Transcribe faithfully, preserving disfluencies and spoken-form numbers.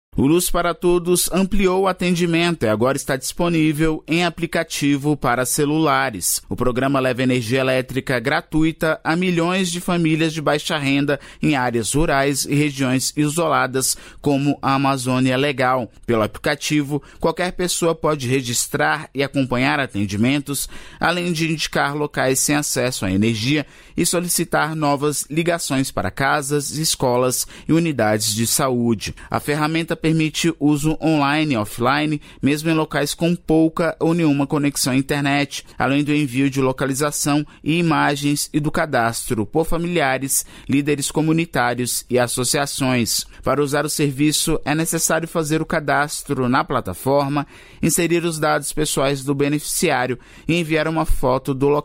O Luz para Todos ampliou o atendimento e agora está disponível em aplicativo para celulares. O programa leva energia elétrica gratuita a milhões de famílias de baixa renda em áreas rurais e regiões isoladas, como a Amazônia Legal. Pelo aplicativo, qualquer pessoa pode registrar e acompanhar atendimentos, além de indicar locais sem acesso à energia e solicitar novas ligações para casas, escolas e unidades de saúde. A ferramenta permite uso online e offline, mesmo em locais com pouca ou nenhuma conexão à internet, além do envio de localização e imagens e do cadastro por familiares, líderes comunitários e associações. Para usar o serviço, é necessário fazer o cadastro na plataforma, inserir os dados pessoais do beneficiário e enviar uma foto do local